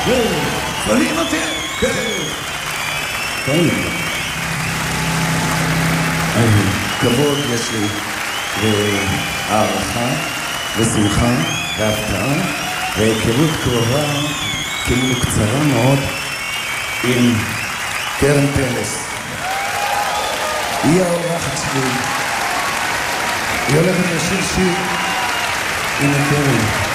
שואלים אותי? כן. כבוד יש לי, והערכה, ושמחה, והפתעה, והיכרות קרובה, כאילו קצרה מאוד, עם קרן פלס. היא האורחת שלי. היא הולכת לשיר שיר. הנה קרן.